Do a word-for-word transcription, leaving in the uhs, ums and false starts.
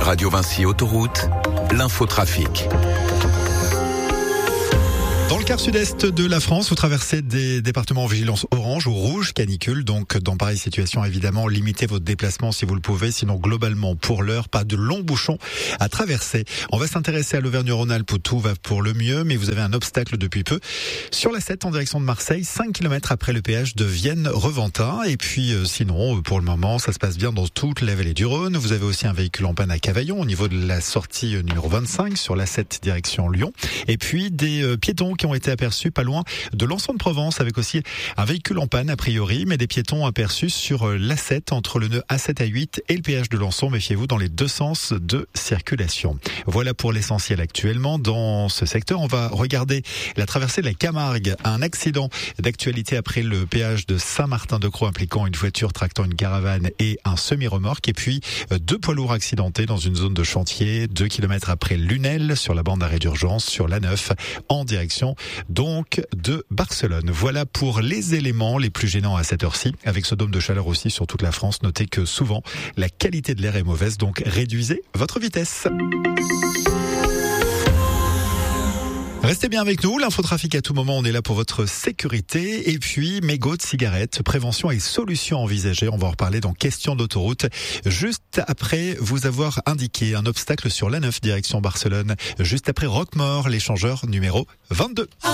Radio Vinci Autoroute, l'infotrafic. Dans le quart sud-est de la France, vous traversez des départements en vigilance orange ou rouge, canicule. Donc, dans pareille situation, évidemment, limitez votre déplacement si vous le pouvez. Sinon, globalement, pour l'heure, pas de longs bouchons à traverser. On va s'intéresser à l'Auvergne-Rhône-Alpes où tout va pour le mieux, mais vous avez un obstacle depuis peu. Sur la sept, en direction de Marseille, cinq kilomètres après le péage de Vienne-Reventin. Et puis, euh, sinon, pour le moment, ça se passe bien dans toute la vallée du Rhône. Vous avez aussi un véhicule en panne à Cavaillon, au niveau de la sortie numéro vingt-cinq, sur la sept, direction Lyon. Et puis, des euh, piétons qui ont été aperçus pas loin de Lançon-de-Provence, avec aussi un véhicule en panne a priori, mais des piétons aperçus sur l'A sept entre le nœud A sept A huit et le péage de Lançon. Méfiez-vous dans les deux sens de circulation. Voilà pour l'essentiel actuellement dans ce secteur. On va regarder la traversée de la Camargue. Un accident d'actualité après le péage de Saint-Martin-de-Croix impliquant une voiture tractant une caravane et un semi-remorque. Et puis deux poids lourds accidentés dans une zone de chantier, deux kilomètres après Lunel, sur la bande d'arrêt d'urgence, sur l'A neuf, en direction donc de Barcelone. Voilà pour les éléments les plus gênants à cette heure-ci. Avec ce dôme de chaleur aussi sur toute la France, notez que souvent la qualité de l'air est mauvaise, donc réduisez votre vitesse. Restez bien avec nous, l'infotrafic à tout moment, on est là pour votre sécurité. Et puis, mégots de cigarettes, prévention et solutions envisagées. On va en reparler dans Question d'autoroute, juste après vous avoir indiqué un obstacle sur l'A neuf direction Barcelone, juste après Roquemaure, l'échangeur numéro vingt-deux.